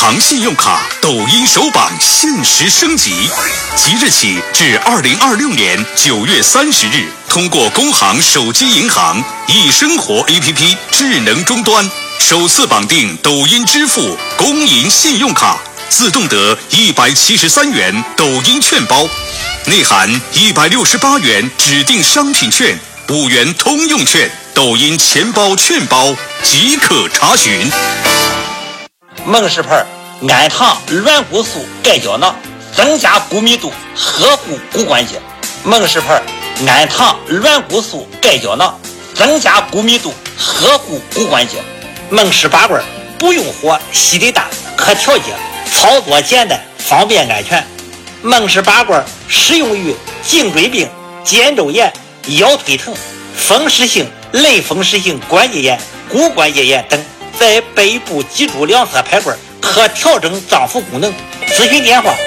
行信用卡抖音首榜限时升级，即日起至2026年9月30日，通过工行手机银行易生活 APP 智能终端，首次绑定抖音支付公银信用卡，自动得173元抖音券包，内含168元指定商品券、5元通用券、抖音钱包券包，即可查询。 梦氏牌安糖软骨素钙胶囊，增加骨密度，呵护骨关节。梦氏牌安糖软骨素钙胶囊，增加骨密度，呵护骨关节。梦氏拔罐不用火，吸力大，可调节，操作简单，方便安全。梦氏拔罐适用于颈椎病、肩周炎、腰腿疼、风湿性、类风湿性关节炎、骨关节炎等。在背部脊柱两侧排罐，可调整脏腑功能。咨询电话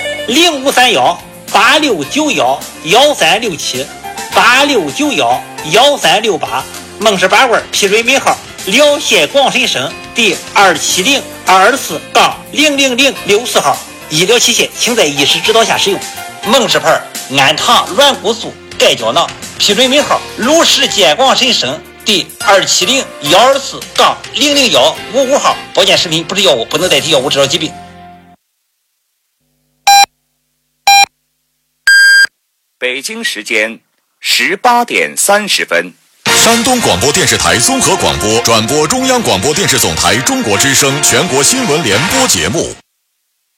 ：0531-8691-1367 8691-1368。梦氏拔罐批准尾号辽县广深省第270-224-00064号。医疗器械请在医师指导下使用。梦氏牌安糖软骨素钙胶囊批准尾号鲁石县广深省第270-124-00155号。保健食品不是药物，不能代替药物治疗疾病。 北京时间18点30分。 山东广播电视台综合广播转播中央广播电视总台中国之声全国新闻联播节目。